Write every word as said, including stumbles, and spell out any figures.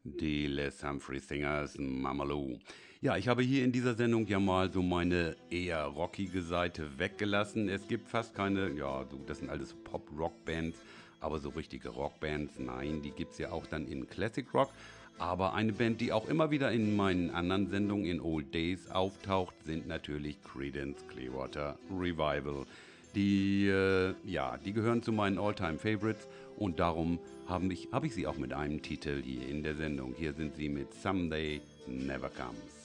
Die Les Humphrey Singers, Mamalou. Ja, ich habe hier in dieser Sendung ja mal so meine eher rockige Seite weggelassen. Es gibt fast keine, ja, so, das sind alles so Pop-Rock-Bands, aber so richtige Rockbands, nein, die gibt's ja auch dann in Classic Rock. Aber eine Band, die auch immer wieder in meinen anderen Sendungen in Old Days auftaucht, sind natürlich Creedence Clearwater Revival. Die, äh, ja, die gehören zu meinen All-Time Favorites und darum habe ich, hab ich sie auch mit einem Titel hier in der Sendung. Hier sind sie mit Someday Never Comes.